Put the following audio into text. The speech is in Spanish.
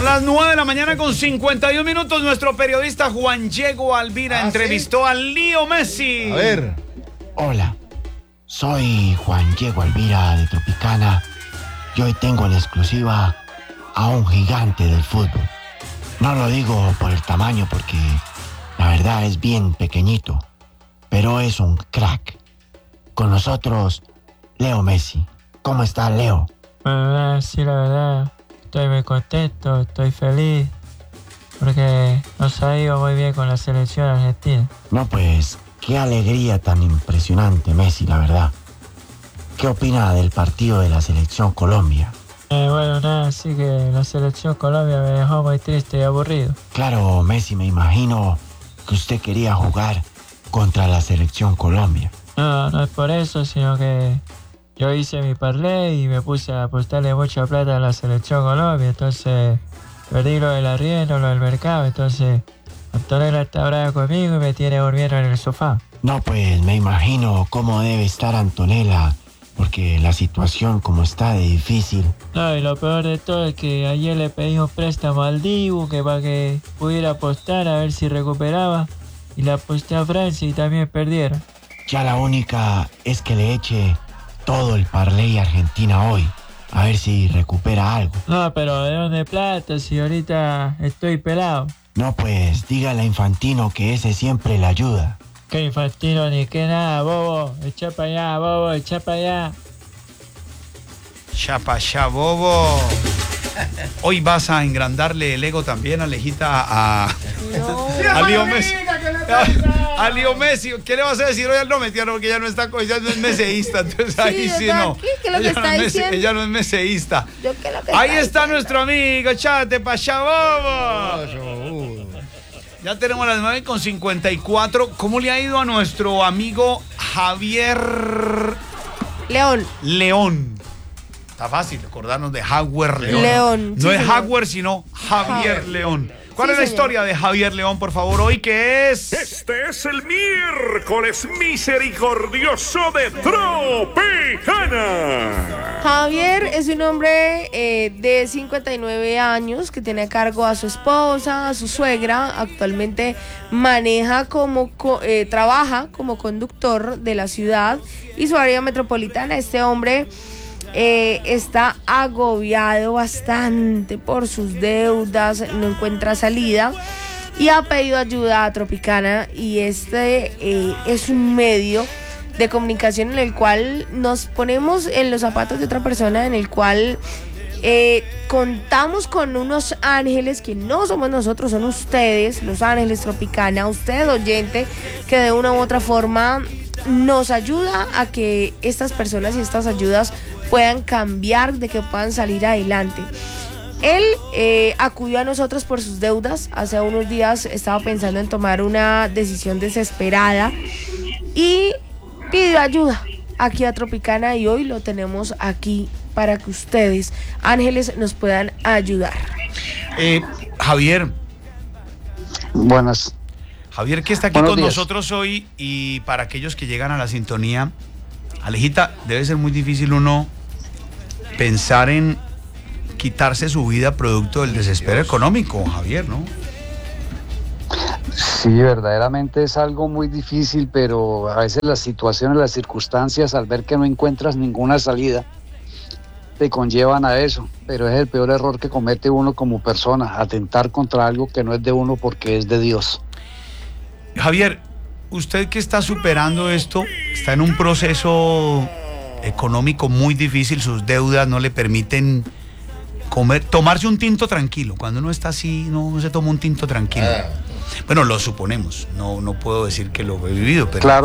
Son las 9 de la mañana con 51 minutos. Nuestro periodista Juan Diego Alvira entrevistó a Leo Messi. A ver. Hola, soy Juan Diego Alvira de Tropicana y hoy tengo en exclusiva a un gigante del fútbol. No lo digo por el tamaño porque la verdad es bien pequeñito, pero es un crack. Con nosotros, Leo Messi. ¿Cómo está, Leo? Bueno, sí, la verdad, estoy muy contento, estoy feliz, porque nos ha ido muy bien con la selección argentina. No, pues, qué alegría tan impresionante, Messi, la verdad. ¿Qué opina del partido de la selección Colombia? Bueno, nada, sí que la selección Colombia me dejó muy triste y aburrido. Claro, Messi, me imagino que usted quería jugar contra la selección Colombia. No es por eso, sino que yo hice mi parlay y me puse a apostarle mucha plata a la selección Colombia, entonces perdí lo del arriendo, lo del mercado, entonces Antonella está brava conmigo y me tiene durmiendo en el sofá. No, pues me imagino cómo debe estar Antonella, porque la situación como está de difícil. No, y lo peor de todo es que ayer le pedí un préstamo al Dibu que para que pudiera apostar a ver si recuperaba, y le aposté a Francia y también perdieron. Ya la única es que le eche todo el parlay a Argentina hoy, a ver si recupera algo. No, pero ¿de dónde plata si ahorita estoy pelado? No, pues dígale a Infantino que ese siempre le ayuda. Que Infantino ni que nada, bobo. Echa para allá, bobo, echa para allá. Chapa ya, bobo. Hoy vas a engrandarle el ego también, Alejita, a Leo Messi. A Leo Messi. ¿Qué le vas a decir hoy al no metiano? Porque ya no está, ya no es meseísta. Entonces ahí sí no. ¿Qué es lo que está diciendo? Ella no es meseísta. Ahí está nuestro amigo, chate pa' allá, bobo. Ya tenemos las 9:54. ¿Cómo le ha ido a nuestro amigo Javier León? Está fácil acordarnos de Javier León. No es Jaguar, sino Javier León. ¿Cuál es la historia de Javier León, por favor, hoy que es? Este es el miércoles misericordioso de Tropicana. Javier es un hombre de 59 años que tiene a cargo a su esposa, a su suegra. Actualmente trabaja como conductor de la ciudad y su área metropolitana. Este hombre está agobiado bastante por sus deudas, no encuentra salida y ha pedido ayuda a Tropicana, y este es un medio de comunicación en el cual nos ponemos en los zapatos de otra persona, en el cual contamos con unos ángeles que no somos nosotros, son ustedes, los ángeles Tropicana, usted oyente, que de una u otra forma nos ayuda a que estas personas y estas ayudas puedan cambiar, de que puedan salir adelante. Él acudió a nosotros por sus deudas. Hace unos días estaba pensando en tomar una decisión desesperada y pidió ayuda aquí a Tropicana, y hoy lo tenemos aquí para que ustedes, ángeles, nos puedan ayudar. Javier. Buenas. Javier, que está aquí con nosotros hoy, y para aquellos que llegan a la sintonía, Alejita, debe ser muy difícil uno pensar en quitarse su vida producto del desespero económico, Javier, ¿no? Sí, verdaderamente es algo muy difícil, pero a veces las situaciones, las circunstancias, al ver que no encuentras ninguna salida, te conllevan a eso. Pero es el peor error que comete uno como persona, atentar contra algo que no es de uno porque es de Dios. Javier, usted que está superando esto, está en un proceso económico muy difícil, sus deudas no le permiten tomarse un tinto tranquilo. Cuando uno está así, no se toma un tinto tranquilo. Bueno, lo suponemos, no puedo decir que lo he vivido, pero... Claro.